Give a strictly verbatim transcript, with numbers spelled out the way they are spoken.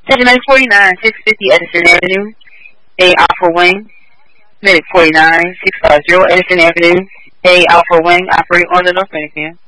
Medic forty-nine, six fifty Edison Avenue, A Alpha Wing. Medic forty-nine, six fifty Edison Avenue, A Alpha Wing, operate on the North Medic.